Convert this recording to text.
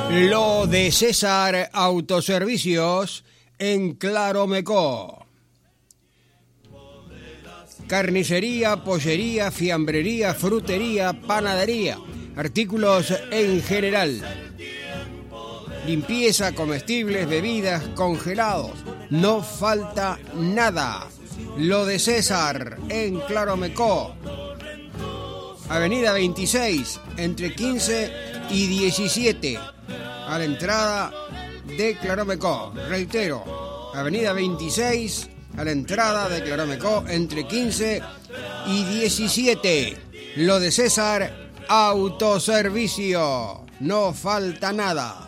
Lo de César Autoservicios en Claromecó. Carnicería, pollería, fiambrería, frutería, panadería, artículos en general. Limpieza, comestibles, bebidas, congelados. No falta nada. Lo de César en Claromecó. Avenida 26, entre 15 y 17, a la entrada de Claromecó. Reitero, Avenida 26, a la entrada de Claromecó, entre 15 y 17. Lo de César Autoservicio. No falta nada.